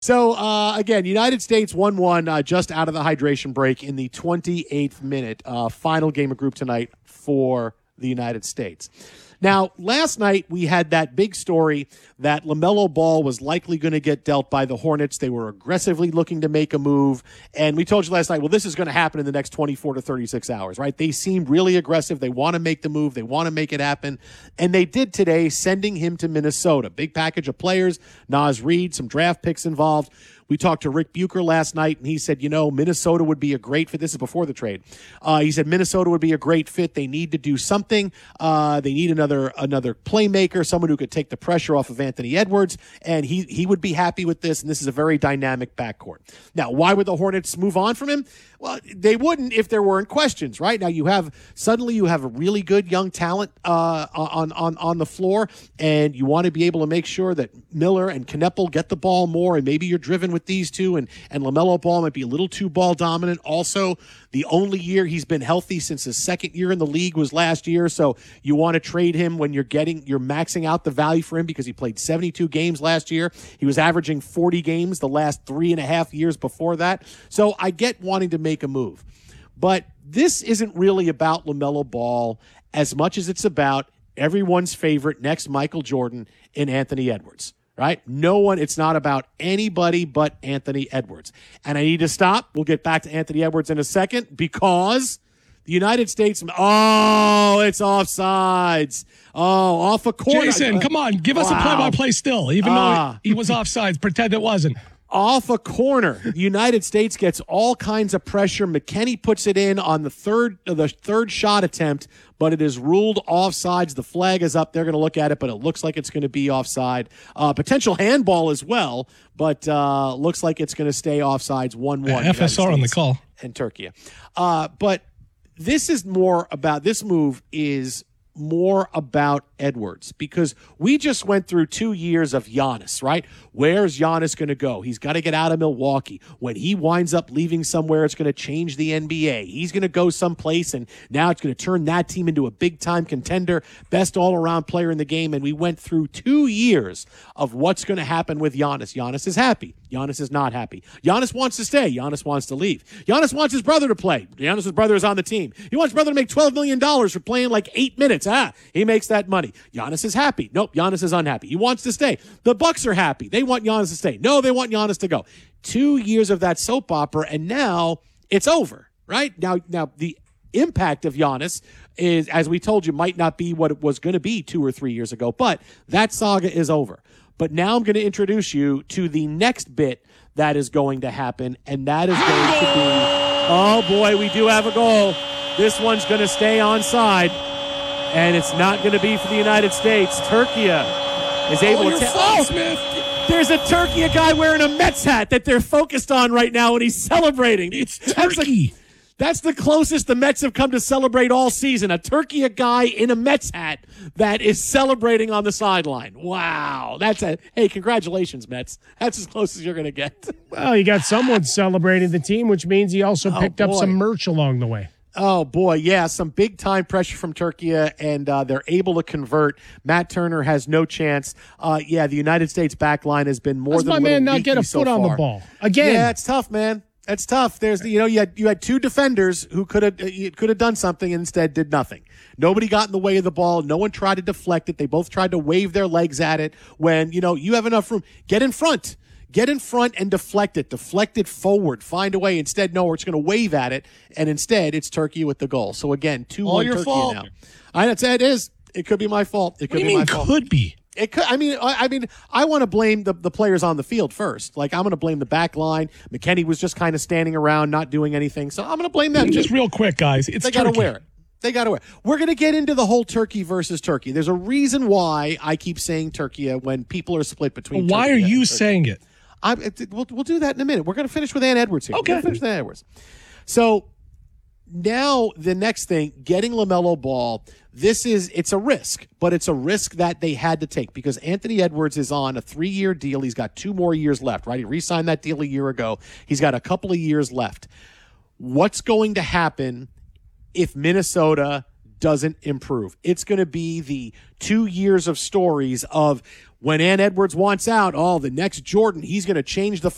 So, again, United States 1-1 just out of the hydration break in the 28th minute. Final game of group tonight for the United States. Now, last night we had that big story that LaMelo Ball was likely going to get dealt by the Hornets. They were aggressively looking to make a move. And we told you last night, well, this is going to happen in the next 24 to 36 hours, right? They seemed really aggressive. They want to make the move. They want to make it happen. And they did today, sending him to Minnesota. Big package of players, Naz Reid, some draft picks involved. We talked to Rick Bucher last night, and he said, Minnesota would be a great fit. This is before the trade. He said Minnesota would be a great fit. They need to do something. They need another playmaker, someone who could take the pressure off of Anthony Edwards, and he would be happy with this, and this is a very dynamic backcourt. Now, why would the Hornets move on from him? Well, they wouldn't if there weren't questions, right? Now you have a really good young talent on the floor, and you want to be able to make sure that Miller and Kneppel get the ball more, and maybe you're driven with these two, and LaMelo Ball might be a little too ball dominant. Also, the only year he's been healthy since his second year in the league was last year, so you want to trade him when you're maxing out the value for him because he played 72 games last year. He was averaging 40 games the last 3.5 years before that. So I get wanting to make a move. But this isn't really about LaMelo Ball as much as it's about everyone's favorite next Michael Jordan and Anthony Edwards, right? It's not about anybody but Anthony Edwards. And I need to stop. We'll get back to Anthony Edwards in a second because the United States, it's offsides. Oh, off a corner. Jason, come on, give us a play-by-play still, even though he was offsides. Pretend it wasn't. Off a corner. The United States gets all kinds of pressure. McKinney puts it in on the third shot attempt, but it is ruled offsides. The flag is up. They're going to look at it, but it looks like it's going to be offside. Potential handball as well, but looks like it's going to stay offsides 1-1. FSR on the call. And Turkey. But this move is more about Edwards because we just went through 2 years of Giannis, right? Where's Giannis going to go? He's got to get out of Milwaukee. When he winds up leaving somewhere, it's going to change the NBA. He's going to go someplace, and now it's going to turn that team into a big-time contender, best all-around player in the game, and we went through 2 years of what's going to happen with Giannis. Giannis is happy. Giannis is not happy. Giannis wants to stay. Giannis wants to leave. Giannis wants his brother to play. Giannis' brother is on the team. He wants his brother to make $12 million for playing like 8 minutes. He makes that money. Giannis is happy. Nope, Giannis is unhappy. He wants to stay. The Bucks are happy. They want Giannis to stay. No, they want Giannis to go. 2 years of that soap opera, and now it's over, right? Now the impact of Giannis is, as we told you, might not be what it was going to be 2 or 3 years ago, but that saga is over. But now I'm going to introduce you to the next bit that is going to happen, and that is going to be, oh boy, we do have a goal. This one's going to stay onside, and it's not going to be for the United States. Turkey is able to Smith. There's a Turkey guy wearing a Mets hat that they're focused on right now, and he's celebrating. It's Turkey. That's the closest the Mets have come to celebrate all season. A Turkey guy in a Mets hat that is celebrating on the sideline. Wow. Hey, congratulations, Mets. That's as close as you're going to get. Well, you got someone celebrating the team, which means he also picked up some merch along the way. Oh, boy, yeah, some big-time pressure from Turkey, and they're able to convert. Matt Turner has no chance. The United States back line has been more than a little my man not leaky get a so foot on far. the ball. Again. Yeah, it's tough, man. It's tough. There's you had two defenders who could have done something and instead did nothing. Nobody got in the way of the ball. No one tried to deflect it. They both tried to wave their legs at it. When you have enough room, get in front. Get in front and deflect it. Deflect it forward. Find a way. Instead, no, we're just going to wave at it, and instead it's Turkey with the goal. So again, 2-1 Turkey fault. now. It is. It could be my fault. It could be my fault. Could be. It could. I mean, I want to blame the players on the field first. Like, I'm going to blame the back line. McKinney was just kind of standing around, not doing anything. So I'm going to blame them. Just real quick, guys. They got to wear it. They got to wear it. We're going to get into the whole Turkey versus Turkey. There's a reason why I keep saying Turkey when people are split between. Why are you saying it? We'll do that in a minute. We're going to finish with Ann Edwards here. Okay. We're going to finish with Ann Edwards. So now the next thing, getting LaMelo Ball. It's a risk, but it's a risk that they had to take because Anthony Edwards is on a 3-year deal. He's got 2 more years left, right? He re-signed that deal a year ago. He's got a couple of years left. What's going to happen if Minnesota doesn't improve? It's going to be the 2 years of stories of when Ann Edwards wants out, the next Jordan, he's going to change the